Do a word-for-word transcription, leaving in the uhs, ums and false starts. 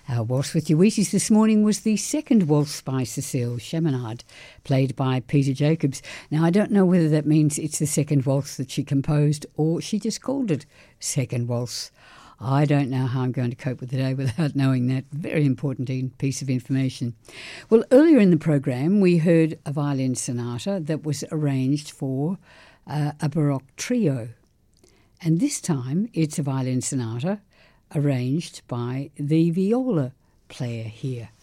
Our Waltz with Your Wheaties this morning was the second waltz by Cecile Chaminade, played by Peter Jacobs. Now, I don't know whether that means it's the second waltz that she composed or she just called it second waltz. I don't know how I'm going to cope with the day without knowing that. Very important piece of information. Well, earlier in the program, we heard a violin sonata that was arranged for uh, a Baroque trio. And this time, it's a violin sonata arranged by the viola player here.